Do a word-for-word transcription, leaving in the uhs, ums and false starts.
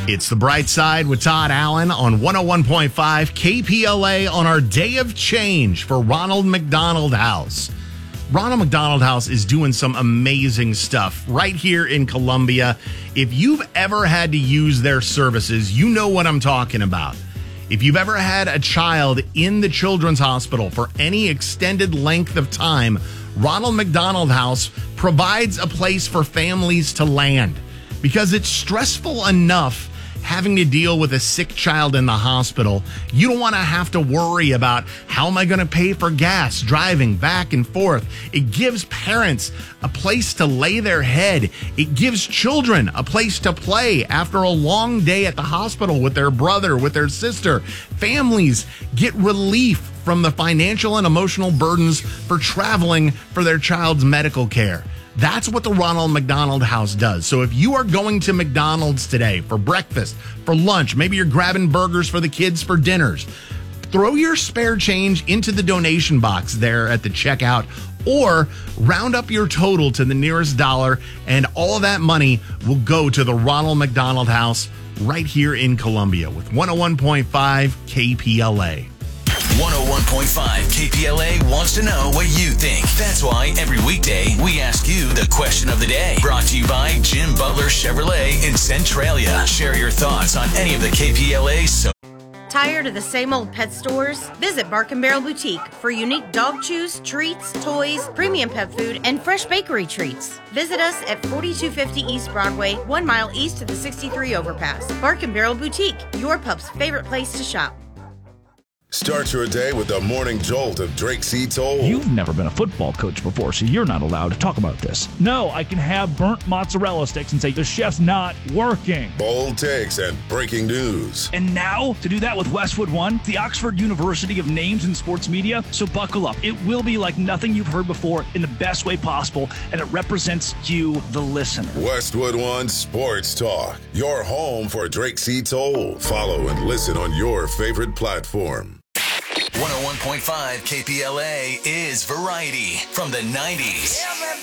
It's The Bright Side with Todd Allen on one oh one point five K P L A on our Day of Change for Ronald McDonald House. Ronald McDonald House is doing some amazing stuff right here in Columbia. If you've ever had to use their services, you know what I'm talking about. If you've ever had a child in the Children's Hospital for any extended length of time, Ronald McDonald House provides a place for families to land because it's stressful enough having to deal with a sick child in the hospital. You don't want to have to worry about how am I going to pay for gas driving back and forth. It gives parents a place to lay their head. It gives children a place to play after a long day at the hospital with their brother, with their sister. Families get relief from the financial and emotional burdens for traveling for their child's medical care. That's what the Ronald McDonald House does. So if you are going to McDonald's today for breakfast, for lunch, maybe you're grabbing burgers for the kids for dinners, throw your spare change into the donation box there at the checkout or round up your total to the nearest dollar, and all of that money will go to the Ronald McDonald House right here in Columbia with one oh one point five K P L A. one oh one point five K P L A wants to know what you think. That's why every weekday we ask you the question of the day. Brought to you by Jim Butler Chevrolet in Centralia. Share your thoughts on any of the K P L A. So- Tired of the same old pet stores? Visit Bark and Barrel Boutique for unique dog chews, treats, toys, premium pet food, and fresh bakery treats. Visit us at forty-two fifty East Broadway, one mile east of the sixty-three overpass. Bark and Barrel Boutique, your pup's favorite place to shop. Start your day with the morning jolt of Drake C. Toll. You've never been a football coach before, so you're not allowed to talk about this. No, I can have burnt mozzarella sticks and say the chef's not working. Bold takes and breaking news. And now, to do that with Westwood One, the Oxford University of Names in Sports Media. So buckle up. It will be like nothing you've heard before in the best way possible, and it represents you, the listener. Westwood One Sports Talk, your home for Drake C. Toll. Follow and listen on your favorite platform. one oh one point five K P L A is Variety from the nineties.